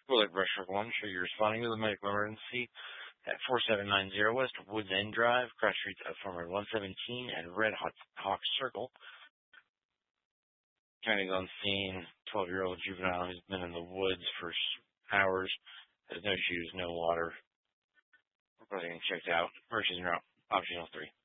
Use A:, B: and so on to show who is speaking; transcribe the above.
A: Willard Brush Truck 1, sure you're responding to the medical emergency at 4790 West Woods End Drive, cross streets of Farmers 117 and Red Hawk Circle. County's on scene, 12-year-old juvenile who's been in the woods for hours, has no shoes, no water. We're getting checked out. Emergencies are optional 3.